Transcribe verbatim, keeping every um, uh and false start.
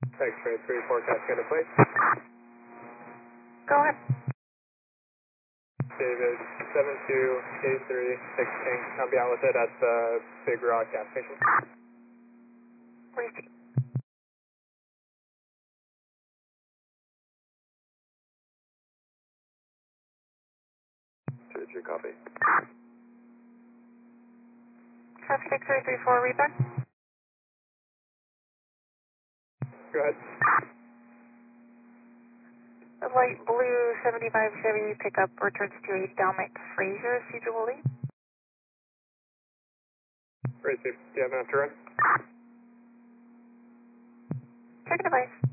X-ray three forecast good in place. Go ahead. David, seven two K three six King. I'll be out with it at the Big Rock gas station. Receive. Two three copy. Traffic X-ray three four, readback. Go ahead. The light blue seventy-five Chevy pickup returns to a Dalmec Fraser, Cedar Woolley. Receive. Do you have enough to run? Check device.